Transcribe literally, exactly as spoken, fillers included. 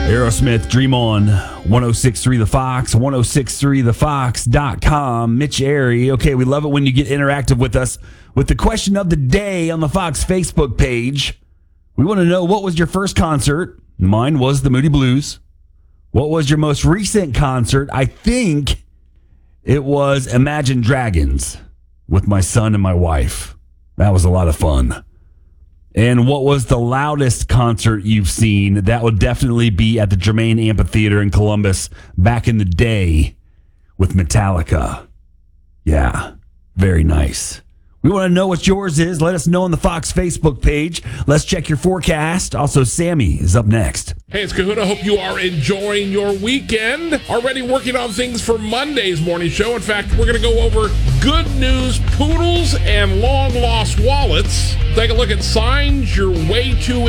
Aerosmith, Dream On, ten sixty-three The Fox, ten sixty-three the fox dot com. Mitch Airy. Okay, we love it when you get interactive with us with the question of the day on the Fox Facebook page. We want to know, what was your first concert? Mine was the Moody Blues. What was your most recent concert? I think it was Imagine Dragons with my son and my wife. That was a lot of fun. And what was the loudest concert you've seen? That would definitely be at the Germain Amphitheater in Columbus back in the day with Metallica. Yeah, very nice. We want to know what yours is. Let us know on the Fox Facebook page. Let's check your forecast. Also, Sammy is up next. Hey, it's Kahuna. Hope you are enjoying your weekend. Already working on things for Monday's morning show. In fact, we're going to go over good news poodles and long-lost wallets. Take a look at signs you're way too